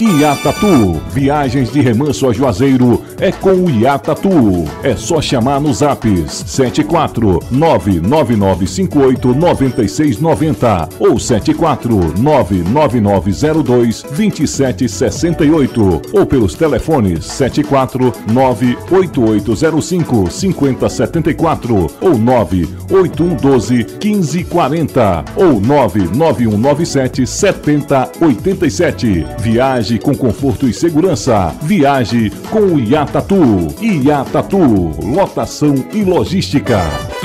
Iatatu, viagens de Remanso a Juazeiro é com o Iatatu. É só chamar nos zaps 74999589690 ou 74999022768 ou pelos telefones 74988055074 ou 981121540 ou 991977087. Viaje com conforto e segurança. Viaje com o Iatatu. Iatatu, lotação e logística.